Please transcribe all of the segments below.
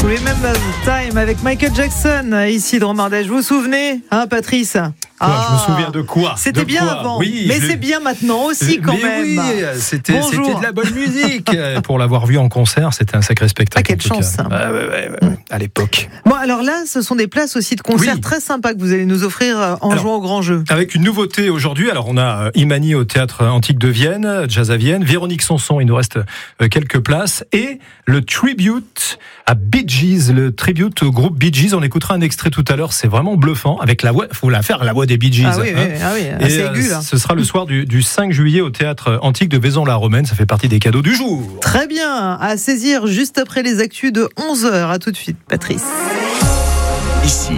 Remember the Time avec Michael Jackson, ici de Romardèche. Vous vous souvenez, hein, Patrice? Je me souviens de quoi? C'était bien avant, oui, mais c'est bien maintenant aussi quand même. Oui, c'était de la bonne musique. Pour l'avoir vu en concert, c'était un sacré spectacle. Quelle chance. À l'époque. Bon, alors là, ce sont des places aussi de concerts très sympas que vous allez nous offrir en jouant au grand jeu. Avec une nouveauté aujourd'hui. Alors, on a Imani au Théâtre Antique de Vienne, Jazz à Vienne, Véronique Sanson, il nous reste quelques places, et le tribute à Bee Gees, le tribute au groupe Bee Gees. On écoutera un extrait tout à l'heure, c'est vraiment bluffant, avec la voix, faut la faire, la voix des Bee Gees. Ah oui, assez aigu, là. Ce sera le soir du 5 juillet au Théâtre Antique de Vaison-la-Romaine, ça fait partie des cadeaux du jour. Très bien, à saisir juste après les actus de 11h. À tout de suite, Patrice. Ici,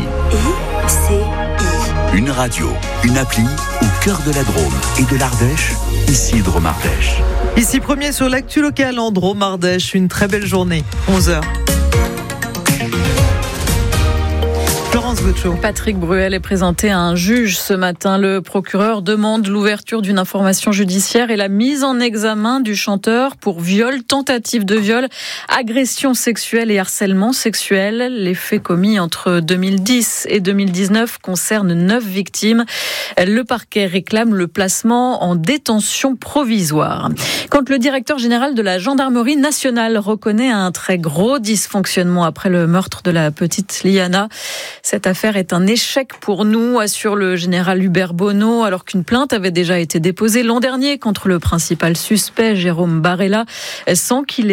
une radio, une appli au cœur de la Drôme et de l'Ardèche, ici Drôme-Ardèche. Ici premier sur l'actu locale en Drôme-Ardèche. Une très belle journée, 11h. Patrick Bruel est présenté à un juge ce matin. Le procureur demande l'ouverture d'une information judiciaire et la mise en examen du chanteur pour viol, tentative de viol, agression sexuelle et harcèlement sexuel. Les faits commis entre 2010 et 2019 concernent 9 victimes. Le parquet réclame le placement en détention provisoire. Quand le directeur général de la gendarmerie nationale reconnaît un très gros dysfonctionnement après le meurtre de la petite Liana, cette affaire est un échec pour nous, assure le général Hubert Bonneau, alors qu'une plainte avait déjà été déposée l'an dernier contre le principal suspect, Jérôme Barella, sans qu'il ait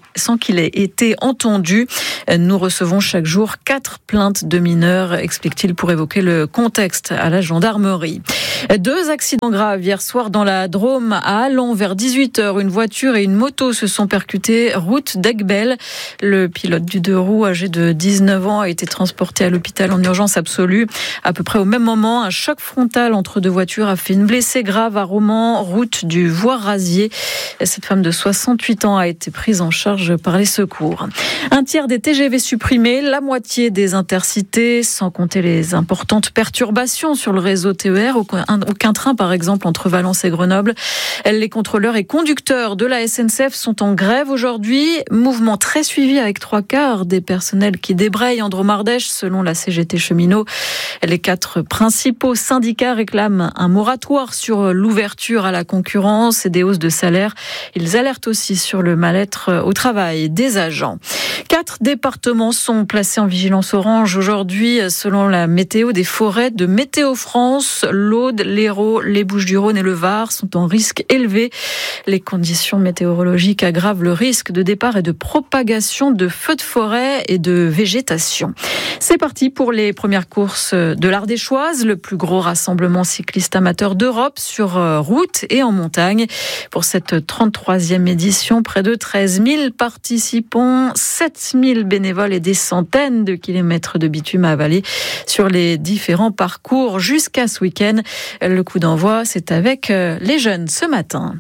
été entendu. Nous recevons chaque jour 4 plaintes de mineurs, explique-t-il, pour évoquer le contexte à la gendarmerie. 2 accidents graves hier soir dans la Drôme, à Allons, vers 18h. Une voiture et une moto se sont percutées route d'Aiguebel. Le pilote du 2 roues, âgé de 19 ans, a été transporté à l'hôpital en urgence absolue. À peu près au même moment, un choc frontal entre 2 voitures a fait une blessée grave à Romans, route du Voie-Rasier. Cette femme de 68 ans a été prise en charge par les secours. Un tiers des TGV supprimés, la moitié des intercités, sans compter les importantes perturbations sur le réseau TER. Aucun train, par exemple, entre Valence et Grenoble. Les contrôleurs et conducteurs de la SNCF sont en grève aujourd'hui. Mouvement très suivi avec 3/4 des personnels qui débrayent en Drôme-Ardèche, selon la CGT Cheminots. Les 4 principaux syndicats réclament un moratoire sur l'ouverture à la concurrence et des hausses de salaire. Ils alertent aussi sur le mal-être au travail des agents. 4 départements sont placés en vigilance orange aujourd'hui, selon la météo des forêts de Météo France. L'Aude, l'Hérault, les Bouches-du-Rhône et le Var sont en risque élevé. Les conditions météorologiques aggravent le risque de départ et de propagation de feux de forêt et de végétation. C'est parti pour les premières courses de l'Ardéchoise, le plus gros rassemblement cycliste amateur d'Europe sur route et en montagne. Pour cette 33e édition, près de 13 000 participants, 7 000 bénévoles et des centaines de kilomètres de bitume à avaler sur les différents parcours jusqu'à ce week-end. Le coup d'envoi, c'est avec les jeunes ce matin.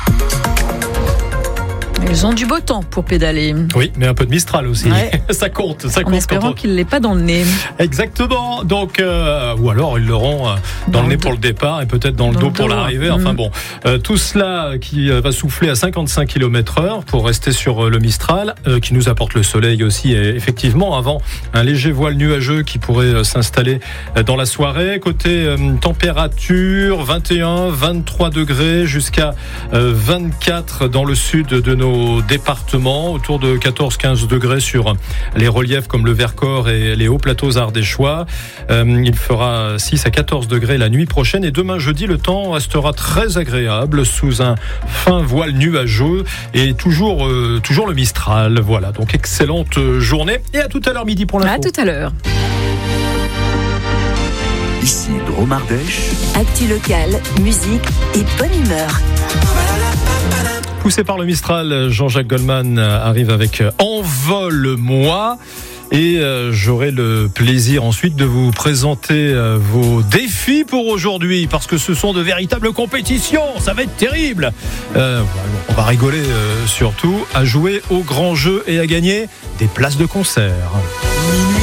Ils ont du beau temps pour pédaler. Oui, mais un peu de Mistral aussi. Ouais. Ça compte. En espérant qu'il ne l'ait pas dans le nez. Exactement. Donc, ou alors ils l'auront dans le nez pour le départ et peut-être dans le dos pour l'arrivée. Enfin bon, tout cela qui va souffler à 55 km/h pour rester sur le Mistral, qui nous apporte le soleil aussi. Et effectivement, avant un léger voile nuageux qui pourrait s'installer dans la soirée. Côté température, 21, 23 degrés jusqu'à 24 dans le sud de nos départements, autour de 14-15 degrés sur les reliefs comme le Vercors et les hauts plateaux ardéchois. Il fera 6 à 14 degrés la nuit prochaine et demain jeudi, le temps restera très agréable sous un fin voile nuageux et toujours le Mistral. Voilà, donc excellente journée et à tout à l'heure midi pour l'info. À tout à l'heure. Ici Drôme-Ardèche. Actu locale, musique et bonne humeur. Poussé par le Mistral, Jean-Jacques Goldman arrive avec Envole-moi. Et j'aurai le plaisir ensuite de vous présenter vos défis pour aujourd'hui, parce que ce sont de véritables compétitions, ça va être terrible. On va rigoler surtout, à jouer au grand jeu et à gagner des places de concert.